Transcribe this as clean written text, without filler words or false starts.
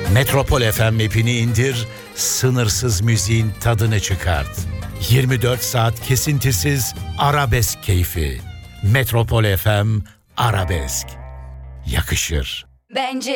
Metropol FM app'ini indir, sınırsız müziğin tadını çıkart. 24 saat kesintisiz arabesk keyfi. Metropol FM Arabesk. Yakışır. Bence